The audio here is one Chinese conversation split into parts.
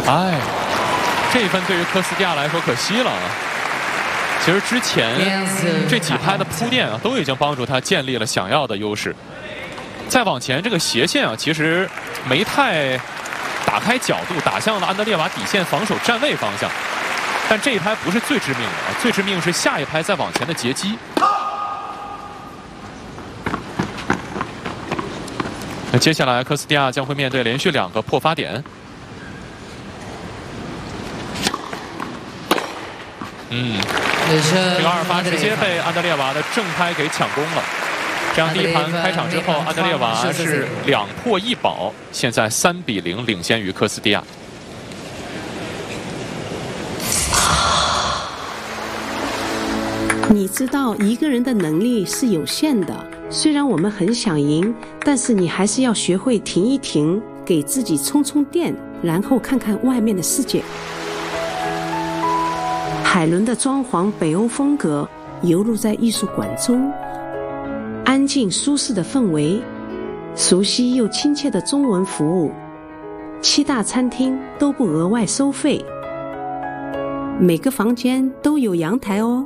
哎，这一分对于科斯蒂亚来说可惜了啊。其实之前这几拍的铺垫啊，都已经帮助他建立了想要的优势。再往前，这个斜线啊，其实没太打开角度，打向了安德烈瓦底线防守站位方向。但这一拍不是最致命的啊，最致命是下一拍再往前的截击。那接下来科斯蒂亚将会面对连续2个破发点。这个2发直接被安德烈瓦的正拍给抢攻了。这样第一盘开场之后，安德烈瓦是2破1保，现在3比0领先于科斯蒂亚。 你知道一个人的能力是有限的，虽然我们很想赢，但是你还是要学会停一停，给自己充充电，然后看看外面的世界。海伦的装潢北欧风格游入在艺术馆中，安静舒适的氛围，熟悉又亲切的中文服务，7大餐厅都不额外收费，每个房间都有阳台哦。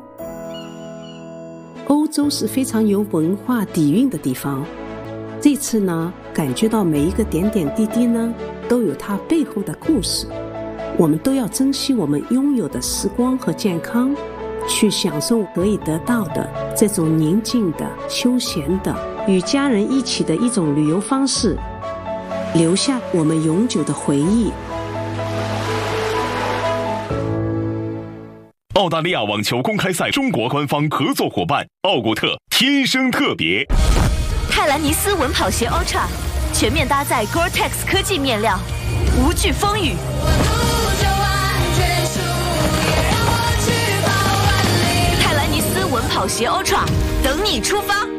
欧洲是非常有文化底蕴的地方，这次呢，感觉到每一个点点滴滴呢，都有它背后的故事。我们都要珍惜我们拥有的时光和健康，去享受可以得到的这种宁静的、休闲的、与家人一起的一种旅游方式，留下我们永久的回忆。 澳大利亚网球公开赛中国官方合作伙伴奥古特天生特别， 泰兰尼斯稳跑鞋 Ultra 全面搭载 Gore-Tex 科技面料，无惧风雨。泰兰尼斯稳跑鞋 Ultra 等你出发。